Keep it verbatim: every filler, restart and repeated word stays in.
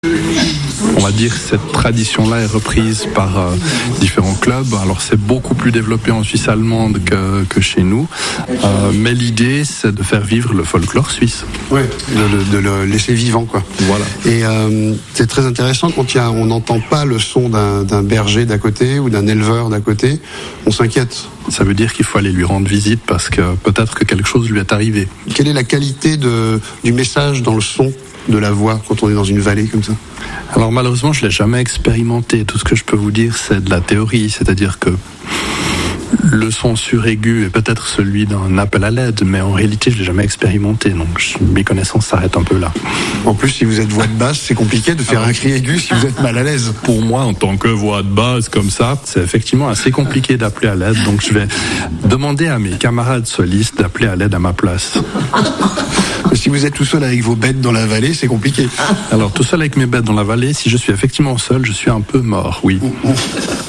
On va dire que cette tradition-là est reprise par euh, différents clubs. Alors c'est beaucoup plus développé en Suisse allemande que, que chez nous. Euh, mais l'idée, c'est de faire vivre le folklore suisse. Oui, de, de, de le laisser vivant, quoi. Voilà. Et euh, c'est très intéressant quand il y a, on n'entend pas le son d'un, d'un berger d'à côté ou d'un éleveur d'à côté. On s'inquiète. Ça veut dire qu'il faut aller lui rendre visite parce que peut-être que quelque chose lui est arrivé. Quelle est la qualité de, du message dans le son de la voix quand on est dans une vallée comme ça? Alors malheureusement, je l'ai jamais expérimenté. Tout ce que je peux vous dire, c'est de la théorie, c'est-à-dire que le son suraigu est peut-être celui d'un appel à l'aide, mais en réalité, je l'ai jamais expérimenté. Donc je, mes connaissances s'arrêtent un peu là. En plus, si vous êtes voix de basse, c'est compliqué de faire ah, un cri aigu si vous êtes mal à l'aise. Pour moi, en tant que voix de basse comme ça, c'est effectivement assez compliqué d'appeler à l'aide. Donc je vais demander à mes camarades solistes d'appeler à l'aide à ma place. Si vous êtes tout seul avec vos bêtes dans la vallée, c'est compliqué. Alors, tout seul avec mes bêtes dans la vallée, si je suis effectivement seul, je suis un peu mort, oui.